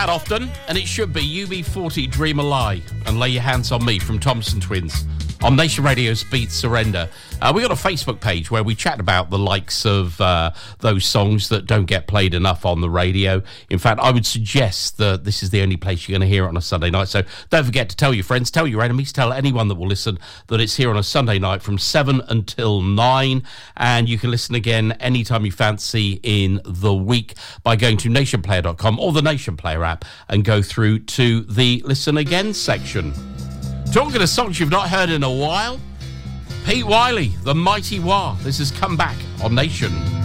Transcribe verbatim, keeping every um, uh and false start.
Often, and it should be U B forty Dream a Lie and Lay Your Hands on Me from Thompson Twins on Nation Radio's Beat Surrender. Uh, we got a Facebook page where we chat about the likes of uh, those songs that don't get played enough on the radio. In fact, I would suggest that this is the only place you're going to hear it on a Sunday night. So don't forget to tell your friends, tell your enemies, tell anyone that will listen that it's here on a Sunday night from seven until nine. And you can listen again anytime you fancy in the week by going to nation player dot com or the Nation Player app and go through to the Listen Again section. Talking of songs you've not heard in a while, Pete Wiley, The Mighty Wah. This has come back on Nation.